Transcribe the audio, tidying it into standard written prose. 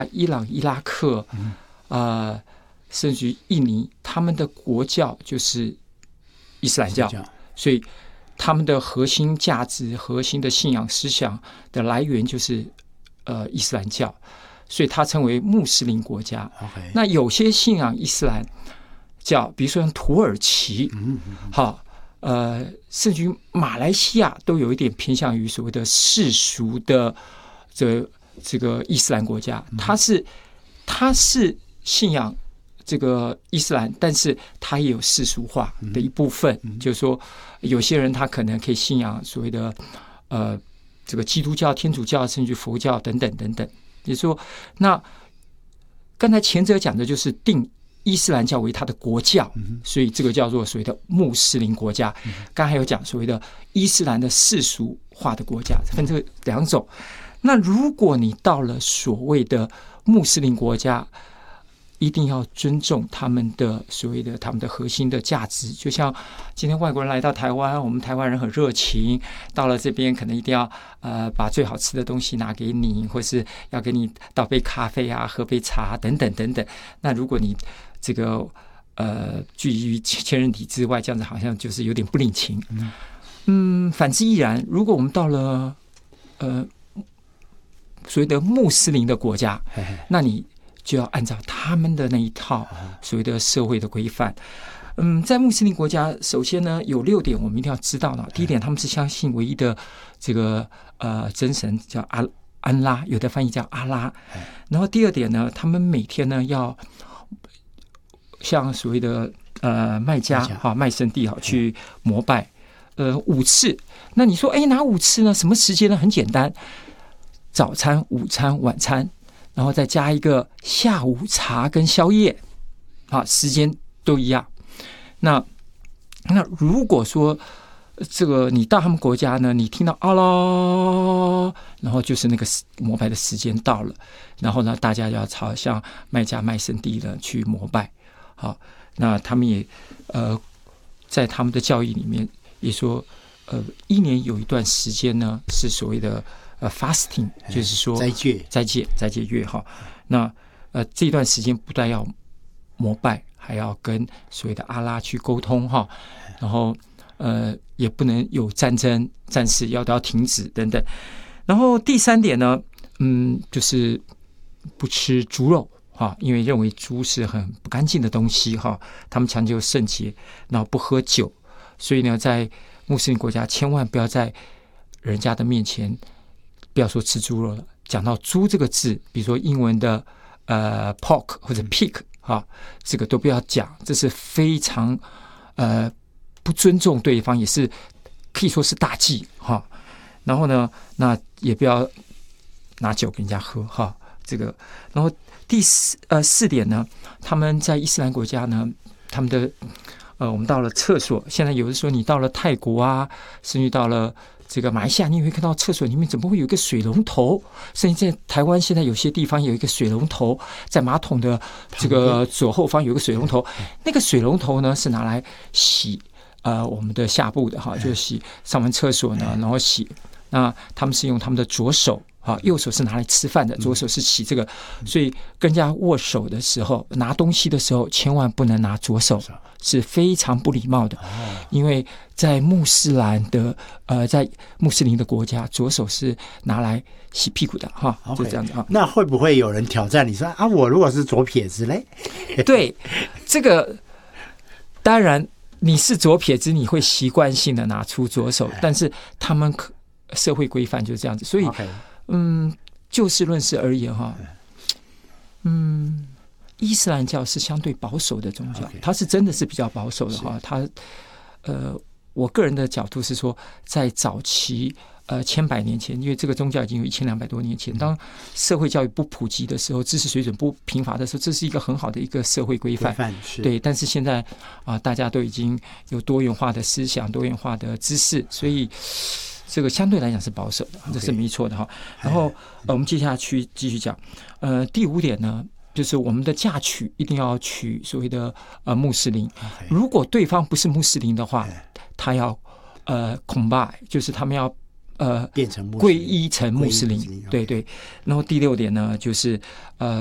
伊朗、伊拉克，甚至于印尼，他们的国教就是伊斯兰教，所以他们的核心价值、核心的信仰思想的来源就是伊斯兰教，所以它称为穆斯林国家。那有些信仰伊斯兰教，比如说像土耳其，好，甚至于马来西亚都有一点偏向于所谓的世俗的这个伊斯兰国家，它是信仰这个伊斯兰，但是它也有世俗化的一部分，就是说有些人他可能可以信仰所谓的这个基督教、天主教，甚至佛教等等等等。也就是说，那刚才前者讲的就是定伊斯兰教为他的国教，所以这个叫做所谓的穆斯林国家。刚才有讲所谓的伊斯兰的世俗化的国家，分这两种。那如果你到了所谓的穆斯林国家，一定要尊重他们的所谓的他们的核心的价值。就像今天外国人来到台湾，我们台湾人很热情，到了这边可能一定要把最好吃的东西拿给你，或是要给你倒杯咖啡啊，喝杯茶等等等等。那如果你这个拒于千人体之外，这样子好像就是有点不领情。反之亦然。如果我们到了所谓的穆斯林的国家，那你就要按照他们的那一套所谓的社会的规范。在穆斯林国家，首先呢有6点我们一定要知道的。第一点，他们是相信唯一的这个真神叫安拉，有的翻译叫阿拉。然后第二点呢，他们每天呢要像所谓的麦加麦圣地去膜拜5次。那你说哪5次呢？什么时间呢？很简单，早餐、午餐、晚餐，然后再加一个下午茶跟宵夜，时间都一样。那如果说这个你到他们国家呢，你听到阿拉，然后就是那个膜拜的时间到了，然后呢，大家要朝向麦加麦圣地呢去膜拜。好，那他们也在他们的教义里面也说，一年有一段时间呢是所谓的fasting， 就是说斋戒月哈。那这段时间不但要膜拜，还要跟所谓的阿拉去沟通哈，然后也不能有战争、战事都要停止等等。然后第3点呢，就是不吃猪肉哈，因为认为猪是很不干净的东西哈，他们强求圣洁，然后不喝酒，所以呢，在穆斯林国家千万不要在人家的面前不要说吃猪肉了，讲到猪这个字，比如说英文的pork 或者 pig 哈，这个都不要讲，这是非常不尊重对方，也是可以说是大忌哈。然后呢，那也不要拿酒给人家喝哈，这个。然后第4点呢，他们在伊斯兰国家呢，他们的我们到了厕所，现在有的时候你到了泰国啊，甚至到了这个马来西亚，你也会看到厕所里面怎么会有一个水龙头，甚至在台湾现在有些地方有一个水龙头，在马桶的这个左后方有一个水龙头，那个水龙头呢是拿来洗我们的下部的哈，就是洗上完厕所呢，然后洗。那他们是用他们的左手右手是拿来吃饭的，左手是洗这个，所以跟人家握手的时候，拿东西的时候，千万不能拿左手，是非常不礼貌的。因为在穆斯林的国家，左手是拿来洗屁股的哈，就这样子哈。 那会不会有人挑战你说我如果是左撇子嘞？ 对，这个当然你是左撇子，你会习惯性的拿出左手，但是他们社会规范就是这样子，所以就事论事而言哈，伊斯兰教是相对保守的宗教，它是真的是比较保守的哈。它我个人的角度是说，在早期千百年前，因为这个宗教已经有1200多年前，当社会教育不普及的时候，知识水准不贫乏的时候，这是一个很好的一个社会规范。对，但是现在大家都已经有多元化的思想、多元化的知识，所以这个相对来讲是保守的，这是没错的哈。然后我们接下去继续讲，第5点呢，就是我们的嫁娶一定要娶所谓的穆斯林。如果对方不是穆斯林的话，他要combine，就是他们要变成穆斯林皈依成穆斯林皈依穆斯林， 对对。然后第6点呢，就是